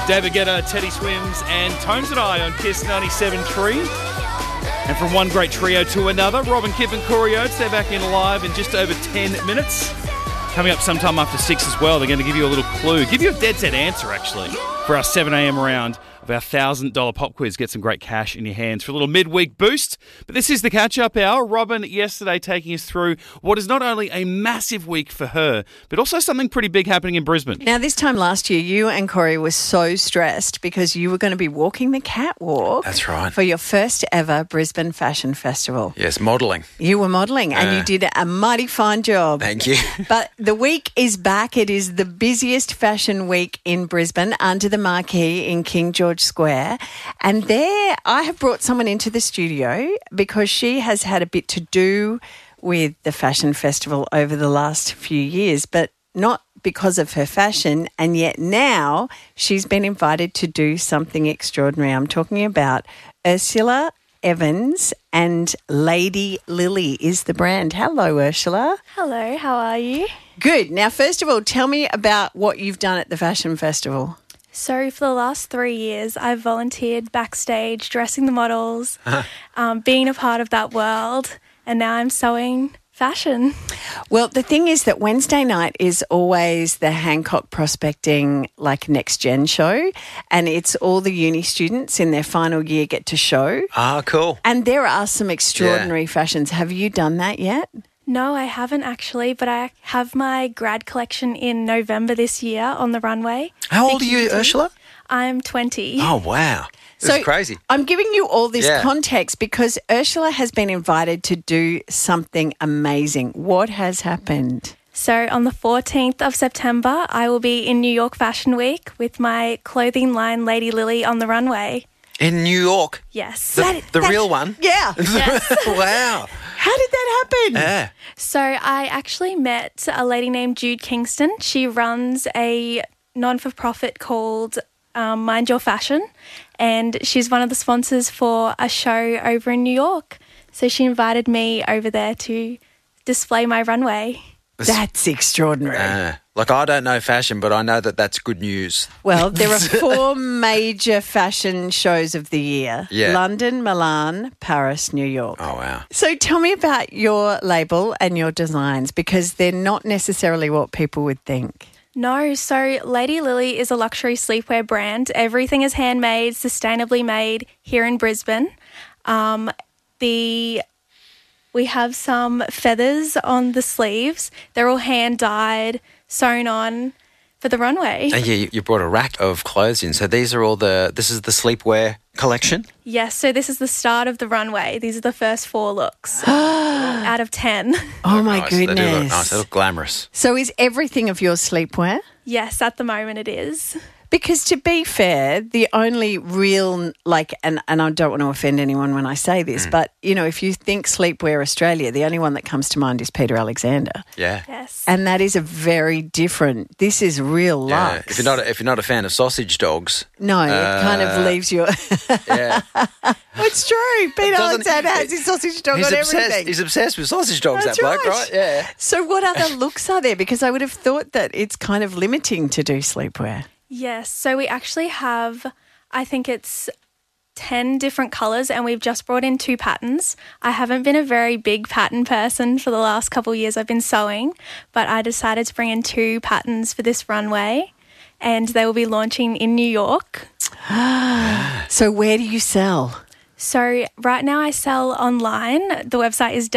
David Guetta, Teddy Swims, and Tones and I on Kiss 97.3. And from one great trio to another, Robin, Kip and Corey Oates, they're back in live in just over 10 minutes. Coming up sometime after 6 as well, they're going to give you a little clue. Give you a dead set answer, actually, for our 7 a.m. round of our $1,000 pop quiz. Get some great cash in your hands for a little midweek boost. But this is the catch-up hour. Robin yesterday taking us through what is not only a massive week for her, but also something pretty big happening in Brisbane. Now, this time last year, you and Corey were so stressed because you were going to be walking the catwalk. That's right. For your first ever Brisbane Fashion Festival. Yes, modelling. You were modelling and you did a mighty fine job. Thank you. But the week is back. It is the busiest fashion week in Brisbane under the marquee in King George Square. And there I have brought someone into the studio because she has had a bit to do with the fashion festival over the last few years, but not because of her fashion, and yet now she's been invited to do something extraordinary. I'm talking about Ursula Evans, and Lady Lily is the brand. Hello, Ursula. Hello, how are you? Good. Now, first of all, tell me about what you've done at the fashion festival. So for the last 3 years, I've volunteered backstage, dressing the models, being a part of that world, and now I'm sewing fashion. Well, the thing is that Wednesday night is always the Hancock Prospecting Next Gen show, and it's all the uni students in their final year get to show. Ah, cool. And there are some extraordinary fashions. Have you done that yet? No, I haven't actually, but I have my grad collection in November this year on the runway. How old are you, Ursula? I'm 20. Oh, wow. This is crazy. I'm giving you all this context because Ursula has been invited to do something amazing. What has happened? So on the 14th of September, I will be in New York Fashion Week with my clothing line Lady Lily on the runway. In New York? Yes. The real one? Yeah. Yes. Wow. How did that happen? Yeah. So I actually met a lady named Jude Kingston. She runs a non-for-profit called Mind Your Fashion, and she's one of the sponsors for a show over in New York. So she invited me over there to display my runway. That's extraordinary. I don't know fashion, but I know that that's good news. Well, there are 4 major fashion shows of the year. Yeah. London, Milan, Paris, New York. Oh, wow. So tell me about your label and your designs because they're not necessarily what people would think. No, so Lady Lily is a luxury sleepwear brand. Everything is handmade, sustainably made here in Brisbane. We have some feathers on the sleeves. They're all hand-dyed, sewn on for the runway. And you brought a rack of clothes in. So this is the sleepwear collection? Yes, so this is the start of the runway. These are the first 4 looks out of 10. Oh, my nice. goodness. They do look nice. They look glamorous. So is everything of your sleepwear? Yes, at the moment it is. Because to be fair, the only real, and I don't want to offend anyone when I say this, but, if you think Sleepwear Australia, the only one that comes to mind is Peter Alexander. Yeah. Yes. And that is a very different, this is real luxe. If you're not a fan of sausage dogs. No, it kind of leaves you. Yeah. It's true. Peter Alexander has his sausage dog on everything. He's obsessed with sausage dogs, That's that bloke, right? Yeah. So what other looks are there? Because I would have thought that it's kind of limiting to do sleepwear. Yes, so we actually have, I think it's 10 different colours and we've just brought in 2 patterns. I haven't been a very big pattern person for the last couple of years. I've been sewing, but I decided to bring in 2 patterns for this runway and they will be launching in New York. So where do you sell? So right now I sell online. The website is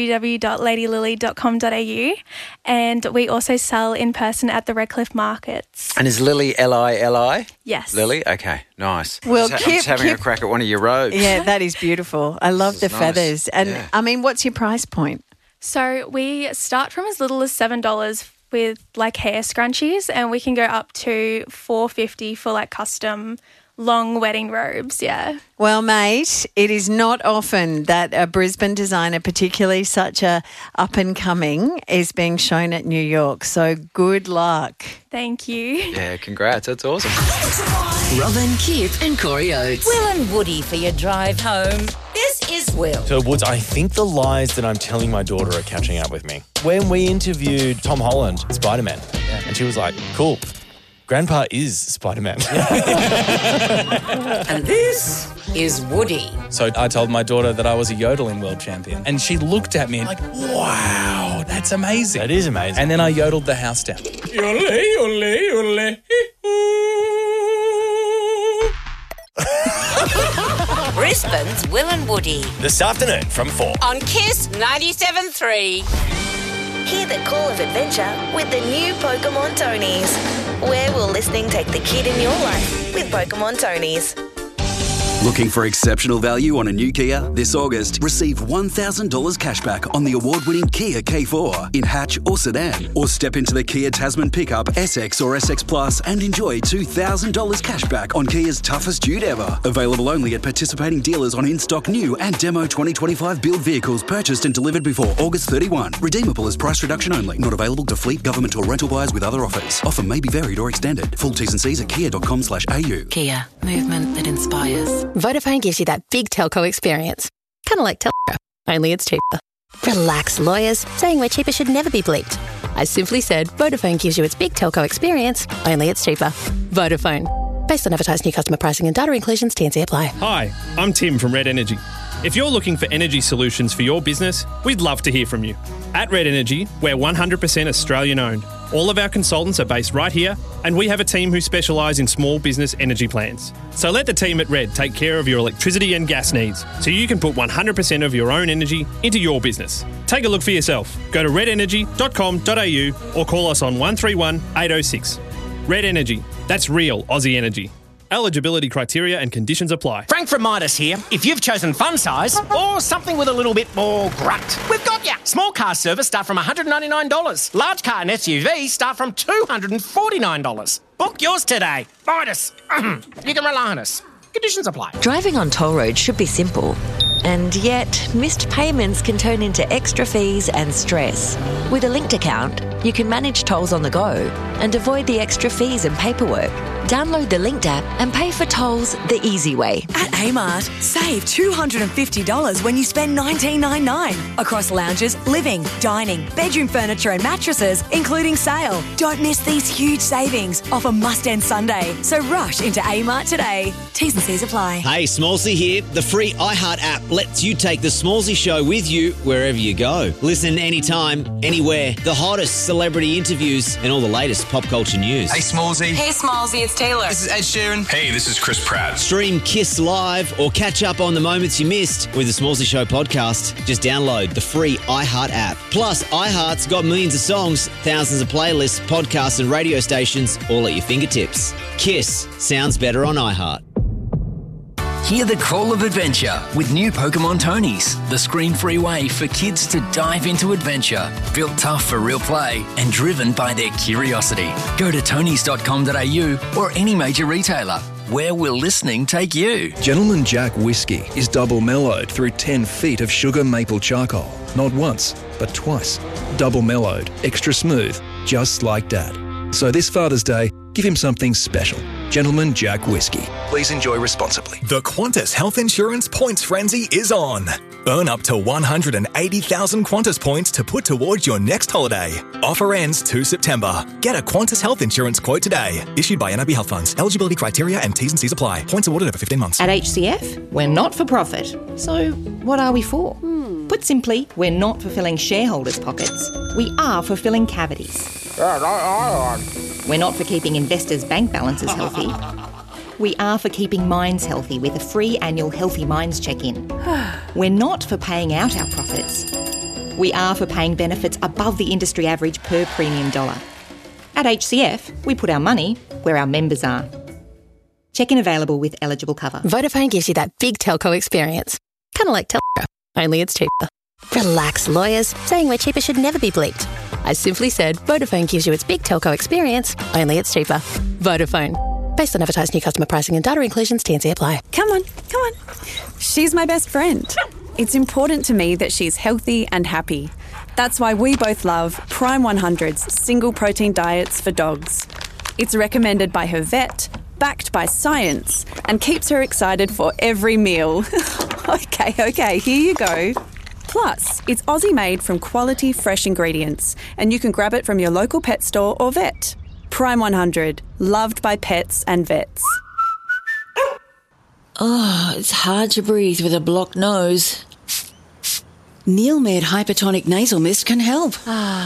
www.ladylily.com.au and we also sell in person at the Redcliffe Markets. And is Lily Lili? Yes. Lily? Okay, nice. Well, I'm just having a crack at one of your robes. Yeah, that is beautiful. I love the nice. feathers. And what's your price point? So we start from as little as $7 with hair scrunchies and we can go up to $4.50 for custom long wedding robes, yeah. Well, mate, it is not often that a Brisbane designer, particularly such a up-and-coming, is being shown at New York. So good luck. Thank you. Yeah, congrats. That's awesome. Robin, Kip and Corey Oates. Will and Woody for your drive home. This is Will. So, Woods, I think the lies that I'm telling my daughter are catching up with me. When we interviewed Tom Holland, Spider-Man, and she was like, cool. Grandpa is Spider-Man. And this is Woody. So I told my daughter that I was a yodeling world champion. And she looked at me like, wow, that's amazing. That is amazing. And then I yodeled the house down. Yodel, yodel, yodel. Brisbane's Will and Woody. This afternoon from 4. On Kiss 97.3. Hear the call of adventure with the new Pokemon Tonies. Where will listening take the kid in your life with Pokemon Tonies? Looking for exceptional value on a new Kia? This August, receive $1,000 cashback on the award-winning Kia K4 in hatch or sedan. Or step into the Kia Tasman pickup, SX or SX Plus and enjoy $2,000 cashback on Kia's toughest dude ever. Available only at participating dealers on in-stock new and demo 2025 build vehicles purchased and delivered before August 31. Redeemable as price reduction only. Not available to fleet, government or rental buyers with other offers. Offer may be varied or extended. Full T's and C's at kia.com/au. Kia, movement that inspires. Vodafone gives you that big telco experience. Kind of like telco, only it's cheaper. Relax, lawyers. Saying we're cheaper should never be bleeped. I simply said Vodafone gives you its big telco experience, only it's cheaper. Vodafone. Based on advertised new customer pricing and data inclusions, T&C apply. Hi, I'm Tim from Red Energy. If you're looking for energy solutions for your business, we'd love to hear from you. At Red Energy, we're 100% Australian-owned. All of our consultants are based right here, and we have a team who specialise in small business energy plans. So let the team at Red take care of your electricity and gas needs, so you can put 100% of your own energy into your business. Take a look for yourself. Go to redenergy.com.au or call us on 131 806. Red Energy. That's real Aussie energy. Eligibility criteria and conditions apply. Frank from Midas here. If you've chosen fun size or something with a little bit more grunt, we've got ya. Small car service start from $199. Large car and SUV start from $249. Book yours today. Midas. You can rely on us. Conditions apply. Driving on toll roads should be simple. And yet, missed payments can turn into extra fees and stress. With a linked account, you can manage tolls on the go and avoid the extra fees and paperwork. Download the Linked app and pay for tolls the easy way. At Amart, save $250 when you spend $19.99 across lounges, living, dining, bedroom furniture and mattresses, including sale. Don't miss these huge savings. Offer must end Sunday, so rush into Amart today. T's and C's apply. Hey, Smallsy here. The free iHeart app lets you take the Smallsy Show with you wherever you go. Listen anytime, anywhere. The hottest celebrity interviews and all the latest pop culture news. Hey, Smallsy. Hey, Smallsy, it's Taylor. This is Ed Sheeran. Hey, this is Chris Pratt. Stream Kiss Live or catch up on the moments you missed with the Smallsy Show podcast. Just download the free iHeart app. Plus, iHeart's got millions of songs, thousands of playlists, podcasts and radio stations all at your fingertips. Kiss sounds better on iHeart. Hear the call of adventure with new Pokemon Tonies, the screen-free way for kids to dive into adventure. Built tough for real play and driven by their curiosity. Go to tonys.com.au or any major retailer. Where will listening take you? Gentleman Jack Whiskey is double mellowed through 10 feet of sugar maple charcoal. Not once, but twice. Double mellowed, extra smooth, just like Dad. So this Father's Day, give him something special. Gentleman Jack Whiskey. Please enjoy responsibly. The Qantas Health Insurance Points Frenzy is on. Earn up to 180,000 Qantas points to put towards your next holiday. Offer ends 2 September. Get a Qantas Health Insurance quote today. Issued by NIB Health Funds. Eligibility criteria and T's and C's apply. Points awarded over 15 months. At HCF, we're not for profit. So what are we for? Put simply, we're not for filling shareholders' pockets. We are for filling cavities. We're not for keeping investors' bank balances healthy. We are for keeping minds healthy with a free annual Healthy Minds check-in. We're not for paying out our profits. We are for paying benefits above the industry average per premium dollar. At HCF, we put our money where our members are. Check-in available with eligible cover. Vodafone gives you that big telco experience. Kind of like telco, only it's cheaper. Relax, lawyers. Saying we're cheaper should never be bleeped. I simply said Vodafone gives you its big telco experience, only it's cheaper. Vodafone. Based on advertised new customer pricing and data inclusions, T&C apply. Come on. She's my best friend. It's important to me that she's healthy and happy. That's why we both love Prime 100's single protein diets for dogs. It's recommended by her vet, backed by science, and keeps her excited for every meal. Okay, here you go. Plus, it's Aussie made from quality fresh ingredients, and you can grab it from your local pet store or vet. Prime 100, loved by pets and vets. Oh, it's hard to breathe with a blocked nose. Neilmed Hypertonic Nasal Mist can help.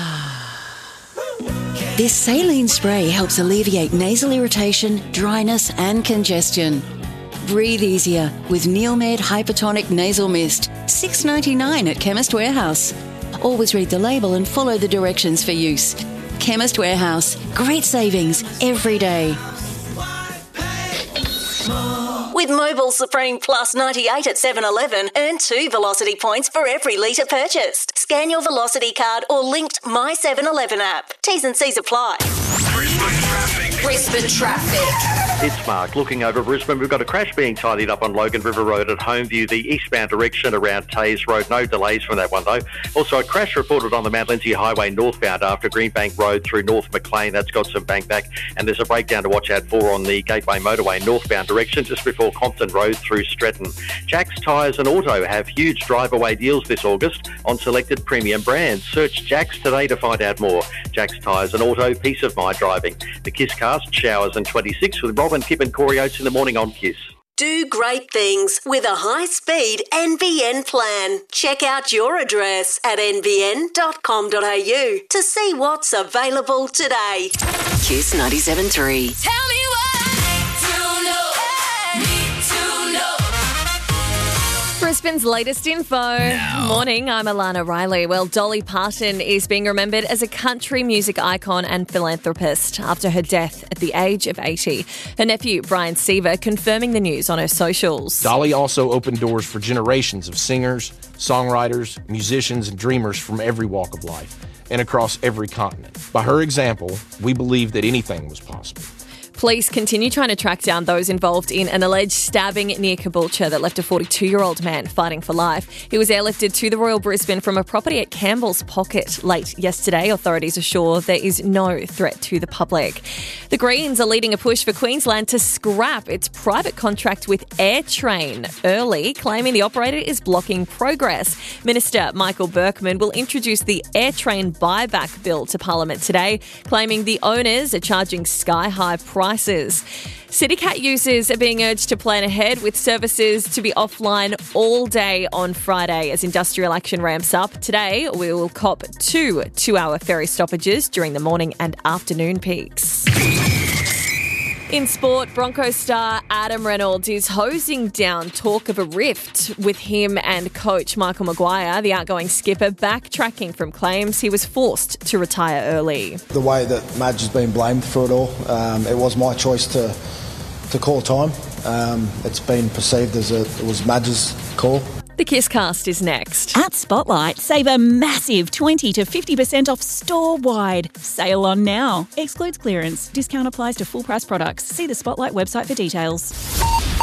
This saline spray helps alleviate nasal irritation, dryness and congestion. Breathe easier with Neilmed Hypertonic Nasal Mist. $6.99 at Chemist Warehouse. Always read the label and follow the directions for use. Chemist Warehouse. Great savings every day. With Mobile Supreme Plus 98 at 7-Eleven, earn 2 Velocity points for every litre purchased. Scan your Velocity card or linked My 7-Eleven app. T's and C's apply. Brisbane traffic. It's Mark. Looking over Brisbane, we've got a crash being tidied up on Logan River Road at Homeview, the eastbound direction around Tays Road. No delays from that one, though. Also, a crash reported on the Mount Lindsay Highway northbound after Greenbank Road through North Maclean. That's got some bank back. And there's a breakdown to watch out for on the Gateway Motorway northbound direction just before Compton Road through Stretton. Jack's Tyres and Auto have huge drive-away deals this August on selected premium brands. Search Jack's today to find out more. Jack's Tyres and Auto, peace of mind driving. The Kisscast, Showers and 26 with Robin, Kip and Corey Oates in the morning on Kiss. Do great things with a high-speed NBN plan. Check out your address at nbn.com.au to see what's available today. Kiss 97.3. Tell me Brisbane's latest info. Morning, I'm Alana Riley. Well, Dolly Parton is being remembered as a country music icon and philanthropist after her death at the age of 80. Her nephew, Brian Seaver, confirming the news on her socials. Dolly also opened doors for generations of singers, songwriters, musicians, and dreamers from every walk of life and across every continent. By her example, we believe that anything was possible. Police continue trying to track down those involved in an alleged stabbing near Caboolture that left a 42-year-old man fighting for life. He was airlifted to the Royal Brisbane from a property at Campbell's Pocket late yesterday. Authorities assure there is no threat to the public. The Greens are leading a push for Queensland to scrap its private contract with AirTrain early, claiming the operator is blocking progress. Minister Michael Berkman will introduce the AirTrain buyback bill to Parliament today, claiming the owners are charging sky-high prices. CityCat users are being urged to plan ahead with services to be offline all day on Friday as industrial action ramps up. Today, we will cop 2 2-hour ferry stoppages during the morning and afternoon peaks. In sport, Broncos star Adam Reynolds is hosing down talk of a rift with him and coach Michael Maguire, the outgoing skipper, backtracking from claims he was forced to retire early. The way that Madge has been blamed for it all, it was my choice to call time. It's been perceived as it was Madge's call. The Kisscast is next. At Spotlight, save a massive 20 to 50% off store-wide. Sale on now. Excludes clearance. Discount applies to full-price products. See the Spotlight website for details.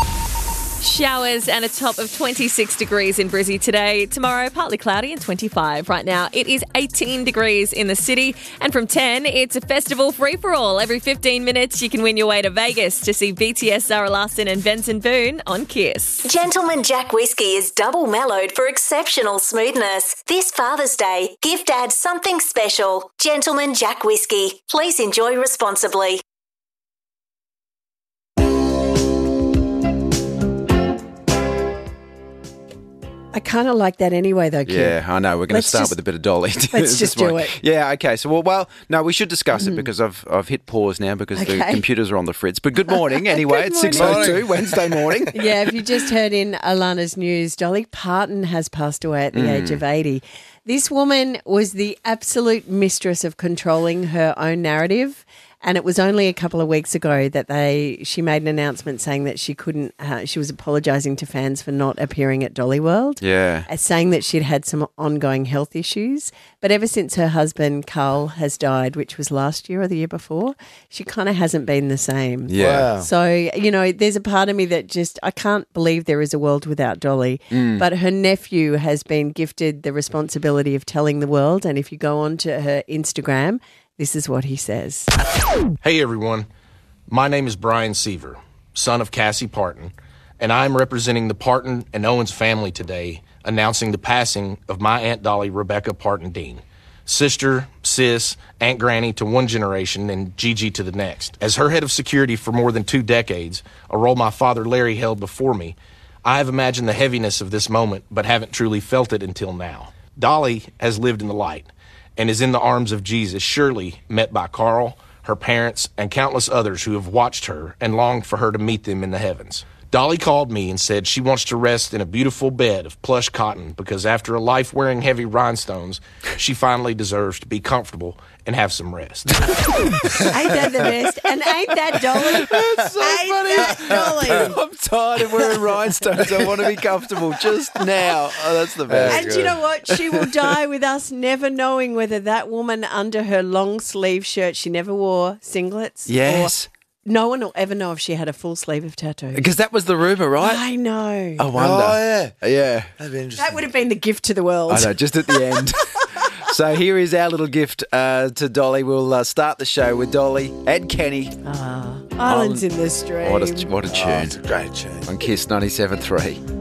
Showers and a top of 26 degrees in Brizzy today. Tomorrow, partly cloudy and 25. Right now, it is 18 degrees in the city. And from 10, it's a festival free-for-all. Every 15 minutes, you can win your way to Vegas to see BTS, Zara Larsson and Benson Boone on Kiss. Gentleman Jack Whiskey is double mellowed for exceptional smoothness. This Father's Day, give Dad something special. Gentleman Jack Whiskey. Please enjoy responsibly. I kind of like that anyway, though, Kim. Yeah, I know. We're going to start with a bit of Dolly. Let's just do it. Yeah, okay. So, well, no, we should discuss it because I've hit pause now because the computers are on the fritz. But good morning anyway. It's 6:02, Wednesday morning. Yeah, if you just heard in Alana's news, Dolly Parton has passed away at the age of 80. This woman was the absolute mistress of controlling her own narrative. And it was only a couple of weeks ago that she made an announcement saying that she couldn't. She was apologising to fans for not appearing at Dolly World. Yeah, saying that she'd had some ongoing health issues. But ever since her husband Carl has died, which was last year or the year before, she kind of hasn't been the same. Yeah. Wow. So there's a part of me that I can't believe there is a world without Dolly. But her nephew has been gifted the responsibility of telling the world. And if you go on to her Instagram, this is what he says. Hey, everyone. My name is Brian Seaver, son of Cassie Parton, and I'm representing the Parton and Owens family today, announcing the passing of my Aunt Dolly, Rebecca Parton Dean. sister, sis, Aunt Granny to one generation, and Gigi to the next. As her head of security for more than 2 decades, a role my father Larry held before me, I have imagined the heaviness of this moment, but haven't truly felt it until now. Dolly has lived in the light and is in the arms of Jesus, surely met by Carl, her parents, and countless others who have watched her and longed for her to meet them in the heavens. Dolly called me and said she wants to rest in a beautiful bed of plush cotton because after a life wearing heavy rhinestones, she finally deserves to be comfortable and have some rest. Ain't that the best? And ain't that Dolly? That's so funny. That Dolly? I'm tired of wearing rhinestones. I want to be comfortable just now. Oh, that's the best. And you know what? She will die with us never knowing whether that woman under her long sleeve shirt, she never wore singlets. Yes. No one will ever know if she had a full sleeve of tattoos. Because that was the rumour, right? I know. I wonder. Oh, yeah. Yeah. That'd be interesting. That would have been the gift to the world. I know, just at the end. So here is our little gift to Dolly. We'll start the show with Dolly and Kenny. Islands in the Stream. What a tune. It's a great tune. On Kiss 97.3.